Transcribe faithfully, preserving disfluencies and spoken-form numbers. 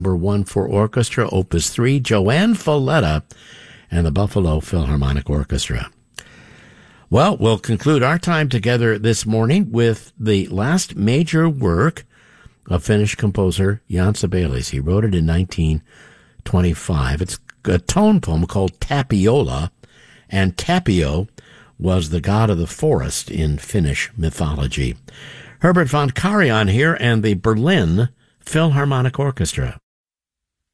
Number one for orchestra, Opus three, Joanne Falletta and the Buffalo Philharmonic Orchestra. Well, we'll conclude our time together this morning with the last major work of Finnish composer Jan Sibelius. He wrote it in nineteen twenty-five. It's a tone poem called Tapiola, and Tapio was the god of the forest in Finnish mythology. Herbert von Karajan here and the Berlin Philharmonic Orchestra.